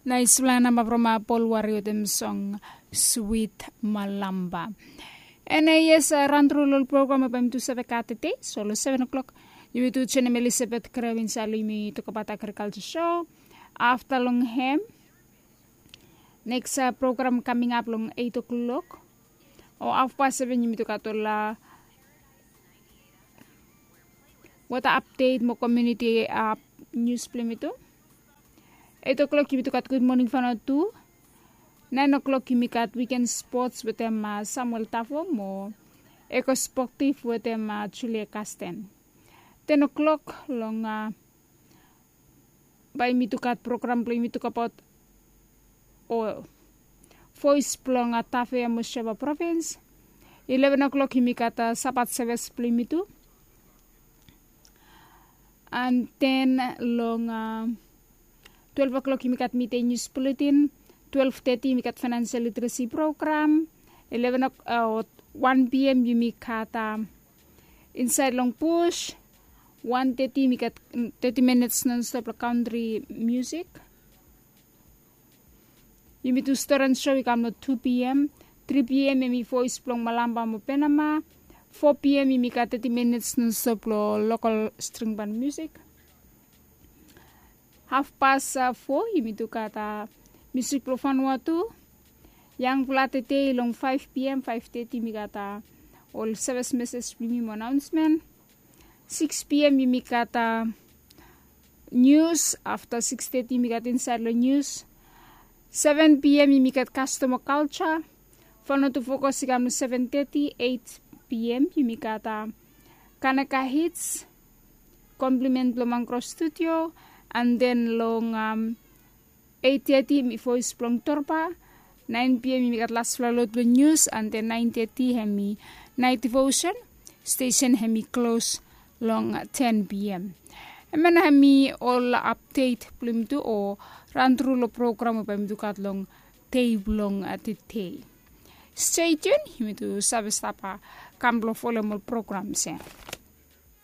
Naisula na mabroma Paul Wario dem song Sweet Malamba. And yes, run through the program about to 7 Saturday, so 7 o'clock. You will do Channel Elizabeth Kravin Salimi to Kapat Agriculture Show. After long hem. Next program coming up long 8 o'clock. Or half past 7 you to Katola. What update mo community news play to? 8 o'clock you to kat good morning fan 2. 9 o'clock you kat weekend sports with them Samuel Tafo mo eco sportive with them Julia Casten. 10 o'clock long by me to kat program play me to kapot o voice plong Tafe Mosheba province. 11 o'clock you kat sapat service play me to. And 10 long 12 o'clock you kat meet a news bulletin. 12:30 you kat financial literacy program. 1 p.m. you kat inside long push. 1:30 you kat 30 minutes non-stop country music. You meet to store and show you come 2 p.m. 3 p.m. you voice plong malamba mo penama. 4 p.m. you kat 30 minutes non-stop local string band music. 4:30 you meet to kat music profan watu. Yang platete long 5 p.m. 5:30 you kat all service message premium announcement. 6 p.m. you kat news. After 6:30 you kat inside the news. 7 p.m. you kat customer culture. Follow to focus you 7:30. 8 p.m. you kat Kanaka hits. Compliment lomang cross studio. And then long 8:30 mi voice plong torpa. 9 p.m. mi kat last flood the news. And then 9:30 hemi night devotion. Station hemi close long 10 p.m. And then hemi all update plum to o run through the program of to kat long tay long at the tay. Stay tuned. Hemi to service tapa kamblo follow more programs.